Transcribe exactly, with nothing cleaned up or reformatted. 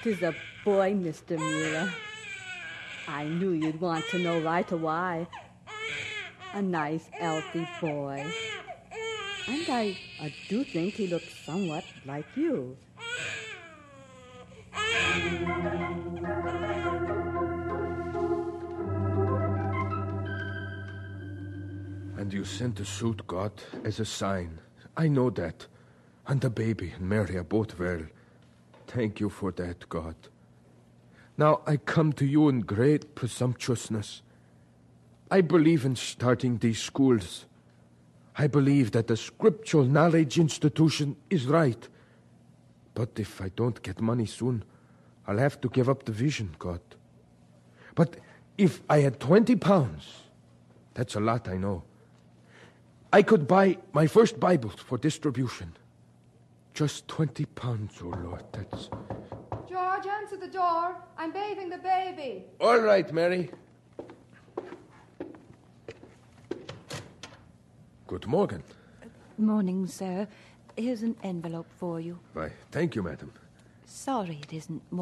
'Tis a boy, Mister Mueller. I knew you'd want to know right away. A nice, healthy boy. And I, I do think he looks somewhat like you. And you sent the suit, God, as a sign. I know that. And the baby and Mary are both well. Thank you for that, God. Now I come to you in great presumptuousness. I believe in starting these schools. I believe that the scriptural knowledge institution is right. But if I don't get money soon, I'll have to give up the vision, God. But if I had twenty pounds, that's a lot, I know. I could buy my first Bible for distribution. Just twenty pounds, oh Lord, that's... George, answer the door. I'm bathing the baby. All right, Mary. Good morning. Morning, sir. Here's an envelope for you. Why, thank you, madam. Sorry it isn't more.